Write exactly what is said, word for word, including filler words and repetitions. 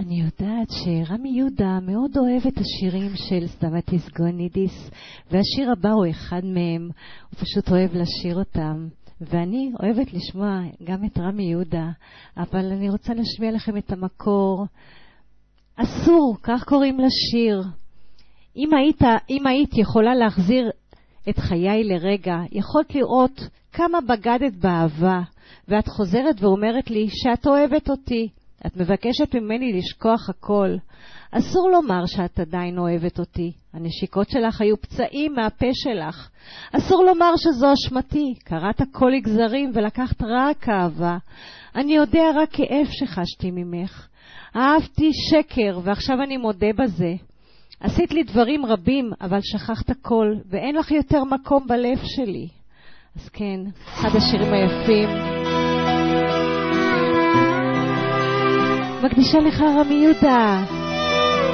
אני יודעת שרמי יהודה מאוד אוהב את השירים של סטמטיס גונידיס, והשיר הבא הוא אחד מהם, הוא פשוט אוהב לשיר אותם. ואני אוהבת לשמוע גם את רמי יהודה, אבל אני רוצה להשמיע לכם את המקור. אסור, כך קוראים לשיר. אם היית, אם היית יכולה להחזיר את חיי לרגע, יכולת לראות כמה בגדת באהבה, ואת חוזרת ואומרת לי שאת אוהבת אותי. את מבקשת ממני לשכוח הכל. אסור לומר שאת עדיין אוהבת אותי. הנשיקות שלך היו פצעים מהפה שלך. אסור לומר שזו אשמתי. קראת כל לגזרים ולקחת רק אהבה. אני יודע רק כאב שחשתי ממך. אהבתי שקר ועכשיו אני מודה בזה. עשית לי דברים רבים אבל שכחת הכל ואין לך יותר מקום בלב שלי. אז כן, אחד השירים היפים. מקדישה לך רמי יהודה.